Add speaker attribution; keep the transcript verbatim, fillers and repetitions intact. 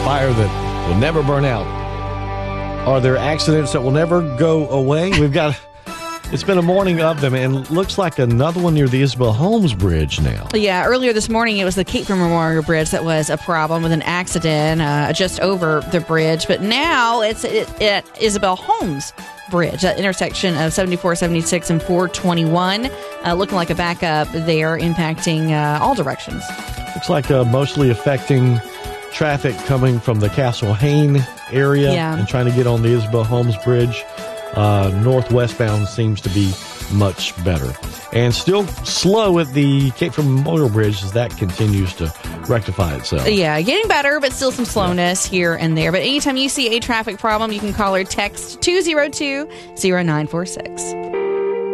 Speaker 1: fire that will never burn out. Are there accidents that will never go away? We've got... It's been a morning of them, and looks like another one near the Isabel Holmes Bridge now.
Speaker 2: Yeah, earlier this morning, it was the Cape Fear Memorial Bridge that was a problem with an accident uh, just over the bridge. But now it's at Isabel Holmes Bridge, that intersection of seventy-four, seventy-six, and four twenty-one, uh, looking like a backup there, impacting uh, all directions.
Speaker 1: Looks like uh, mostly affecting traffic coming from the Castle Hayne area
Speaker 2: Yeah.
Speaker 1: and trying to get on the Isabel Holmes Bridge. Uh, northwestbound seems to be much better. And still slow at the Cape Fear Memorial Bridge as that continues to rectify itself.
Speaker 2: Yeah, getting better, but still some slowness yeah. here and there. But anytime you see a traffic problem, you can call or text two zero two, zero nine four six.